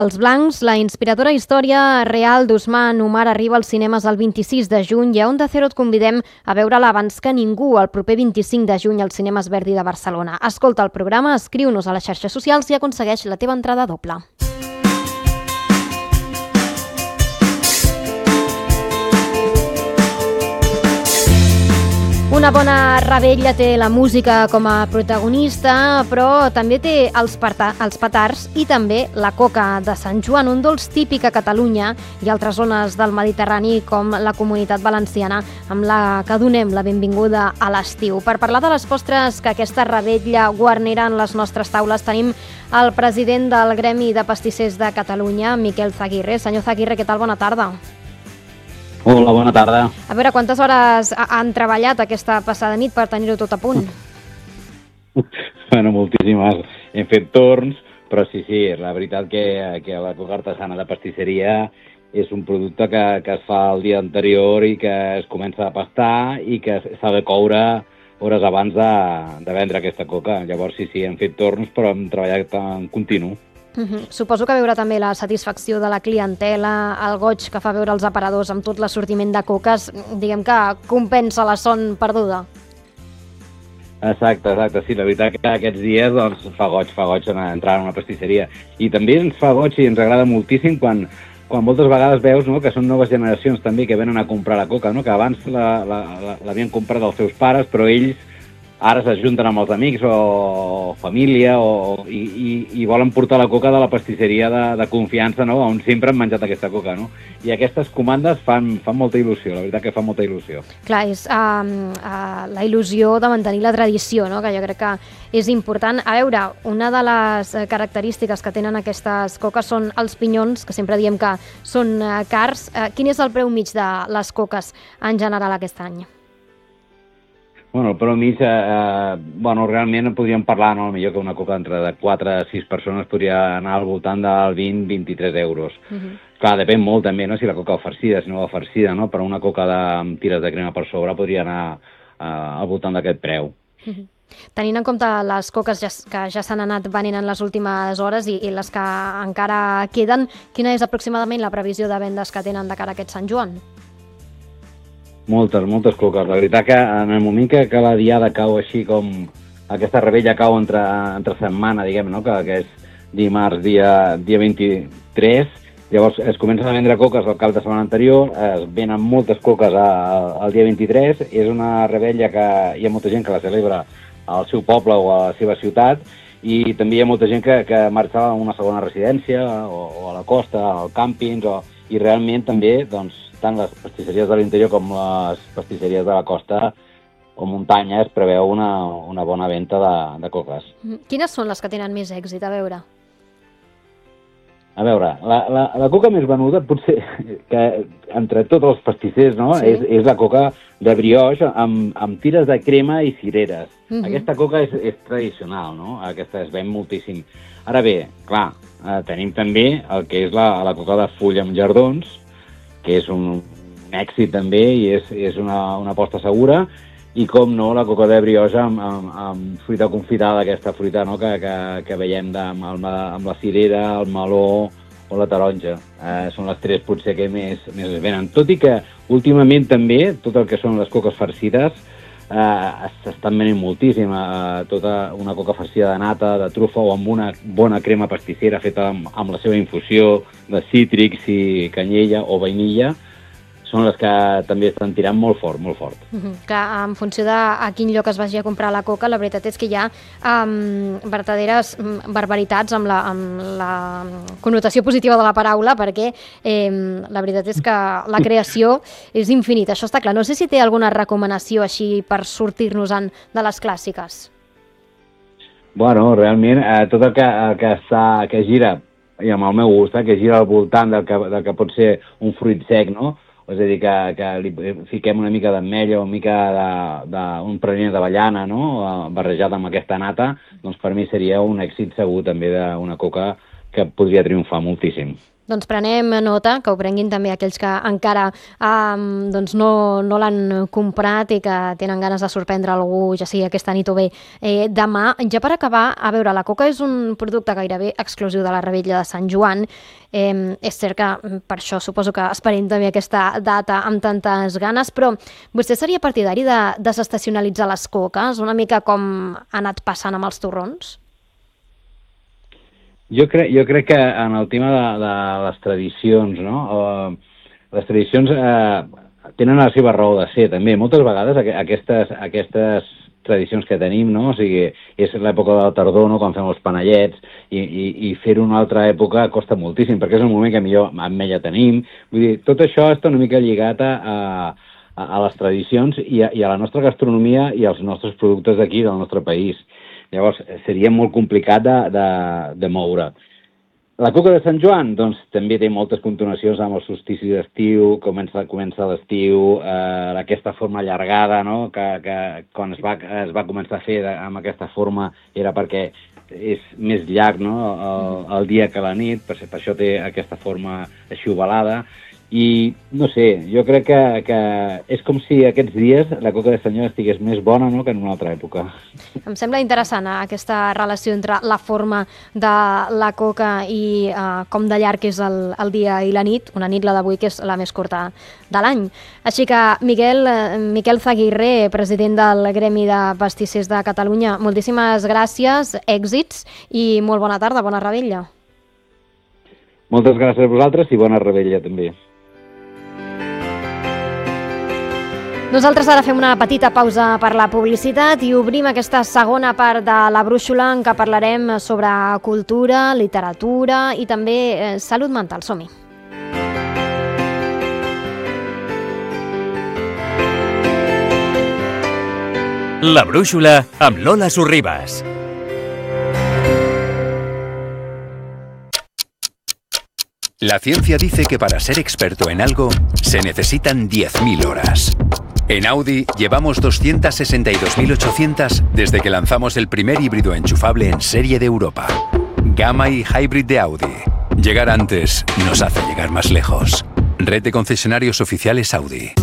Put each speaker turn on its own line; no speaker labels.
Els Blancs, la inspiradora història real d'Ousmane Umar arriba als cinemes el 26 de juny i a Onda Cero et convidem a veure-la abans que ningú el proper 25 de juny als Cinemes Verdi de Barcelona. Escolta el programa, escriu-nos a les xarxes socials i aconsegueix la teva entrada doble. Una bona revetlla té la música com a protagonista, però també té els petards i també la coca de Sant Joan, un dolç típic a Catalunya i altres zones del Mediterrani com la Comunitat Valenciana, amb la que donem la benvinguda a l'estiu. Per parlar de les postres que aquesta revetlla guarniren les nostres taules, tenim el president del Gremi de Pastissers de Catalunya, Miquel Zaguirre. Senyor Zaguirre, què tal? Bona tarda.
Hola, bona tarda.
A veure, quantes hores han treballat aquesta passada nit per tenir-ho tot a punt?
Bueno, moltíssimes. Hem fet torns, però sí, la veritat que la coca artesana de pastisseria és un producte que es fa el dia anterior i que es comença a pastar i que s'ha de coure hores abans de vendre aquesta coca. Llavors sí, hem fet torns, però hem treballat en continu.
Suposo que veure també la satisfacció de la clientela, el goig que fa veure els aparadors amb tot l'assortiment de coques, diguem que compensa la son perduda.
Exacte, sí, la veritat que aquests dies doncs, fa goig entrar en una pastisseria. I també ens fa goig i ens agrada moltíssim quan moltes vegades veus, no, que són noves generacions també que venen a comprar la coca, no, que abans l'havien comprat els seus pares, però ells ara s'ajunten amb els amics o família i volen portar la coca de la pastisseria de confiança, no?, on sempre han menjat aquesta coca, no? I aquestes comandes fan molta il·lusió, la veritat que fa molta il·lusió.
Clar, és la il·lusió de mantenir la tradició, no?, que jo crec que és important. A veure, una de les característiques que tenen aquestes coques són els pinyons, que sempre diem que són cars. Quin és el preu mig de les coques en general aquest any?
Bueno, el preu mig, realment podríem parlar, no, millor que una coca entre de 4 a 6 persones podria anar al voltant del 20-23 euros. Clar, depèn molt també, no?, si la coca va farcida, si no va farcida, no?, però una coca amb tires de crema per sobre podria anar al voltant d'aquest preu.
Tenint en compte les coques que ja s'han anat venent en les últimes hores i les que encara queden, quina és aproximadament la previsió de vendes que tenen de cara a aquest Sant Joan?
Moltes coques. La veritat que en el moment que la diada cau així com aquesta revetlla cau entre setmana, diguem, no?, que és dimarts, dia 23, llavors es comencen a vendre coques al cap de setmana anterior, es venen moltes coques al dia 23, és una revetlla que hi ha molta gent que la celebra al seu poble o a la seva ciutat, i també hi ha molta gent que marxa a una segona residència o a la costa, al càmpings, i realment també, doncs, tant les pastisseries de l'interior com les pastisseries de la costa o muntanya es preveu una bona venda de coques.
Quines són les que tenen més èxit? A veure,
la coca més venuda potser que entre tots els pastissers, no?,
sí,
és la coca de brioix amb tires de crema i cireres. Aquesta coca és tradicional, no? Aquesta es ven moltíssim. Ara bé, clar, tenim també el que és la coca de full amb jardons, que és un èxit també i és una aposta segura, i com no, la coca de brioix amb fruita confitada, aquesta fruita, no?, que veiem amb la cirera, el meló o la taronja. Són les tres potser que més es venen. Tot i que últimament també tot el que són les coques farcides s'estan venent moltíssim. Tota una coca farcida de nata, de trufa o amb una bona crema pastissera feta amb la seva infusió de cítrics i canyella o vainilla, són les que també estan tirant molt fort.
Que en funció de a quin lloc es vagi a comprar la coca, la veritat és que hi ha verdaderes barbaritats amb la connotació positiva de la paraula, perquè la veritat és que la creació és infinita, això està clar. No sé si té alguna recomanació així per sortir-nos-en de les clàssiques.
Bueno, realment, tot el que gira, i amb el meu gust, que gira al voltant del que pot ser un fruit sec, no?, és a dir, que li fiquem una mica d'ametlla o una mica d'un praline d'avellana, no?, barrejat amb aquesta nata, doncs per mi seria un èxit segur també d'una coca que podria triomfar moltíssim.
Doncs prenem nota, que ho prenguin també aquells que encara doncs no l'han comprat i que tenen ganes de sorprendre algú, ja sigui aquesta nit o bé demà. Ja per acabar, a veure, la coca és un producte gairebé exclusiu de la Revetlla de Sant Joan. És cert que per això suposo que esperem també aquesta data amb tantes ganes, però vostè seria partidari de desestacionalitzar les coques, una mica com ha anat passant amb els torrons?
Jo crec que en el tema de les tradicions, no? Les tradicions tenen la seva raó de ser, també. Moltes vegades aquestes tradicions que tenim, no? O sigui, és l'època de la tardor, no? Quan fem els panellets, i fer-ho en una altra època costa moltíssim, perquè és el moment que millor amb ella tenim. Vull dir, tot això està una mica lligat a les tradicions i a la nostra gastronomia i als nostres productes d'aquí, del nostre país. Llavors, seria molt complicat de moure. La coca de Sant Joan, doncs, també té moltes continuacions amb el solstici d'estiu, comença l'estiu, aquesta forma allargada, no?, que quan es va començar a fer amb aquesta forma era perquè és més llarg, no?, el dia que la nit, per això té aquesta forma així ovalada. I, no sé, jo crec que és com si aquests dies la coca de Sant Joan estigués més bona, no?, que en una altra època.
Em sembla interessant aquesta relació entre la forma de la coca i com de llarg és el dia i la nit, una nit, la d'avui, que és la més curta de l'any. Així que, Miquel Zaguirre, president del Gremi de Pastissers de Catalunya, moltíssimes gràcies, èxits i molt bona tarda, bona revetlla.
Moltes gràcies a vosaltres i bona revetlla també.
Nosaltres ara fem una petita pausa per la publicitat i obrim aquesta segona part de la brúixola en què parlarem sobre cultura, literatura i també salut mental. Som-hi.
La brúixola amb Lola Sorribas. La ciencia dice que para ser experto en algo se necesitan 10.000 horas. En Audi llevamos 262.800 desde que lanzamos el primer híbrido enchufable en serie de Europa. Gamma y Hybrid de Audi. Llegar antes nos hace llegar más lejos. Red de concesionarios oficiales Audi.